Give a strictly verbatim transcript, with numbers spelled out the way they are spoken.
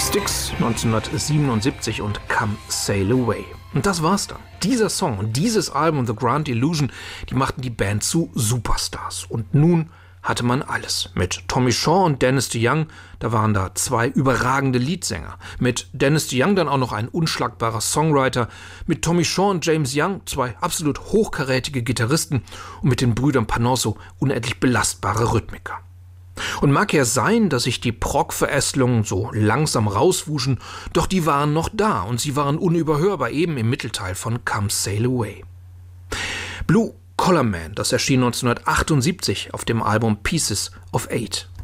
Styx neunzehnhundertsiebenundsiebzig und Come Sail Away. Und das war's dann. Dieser Song und dieses Album The Grand Illusion, die machten die Band zu Superstars. Und nun hatte man alles. Mit Tommy Shaw und Dennis DeYoung, da waren da zwei überragende Leadsänger. Mit Dennis DeYoung dann auch noch ein unschlagbarer Songwriter. Mit Tommy Shaw und James Young zwei absolut hochkarätige Gitarristen. Und mit den Brüdern Panoso unendlich belastbare Rhythmiker. Und mag ja sein, dass sich die Prog-Verästelungen so langsam rauswuschen, doch die waren noch da und sie waren unüberhörbar eben im Mittelteil von Come Sail Away. Blue Collar Man, das erschien neunzehnhundertachtundsiebzig auf dem Album Pieces of Eight.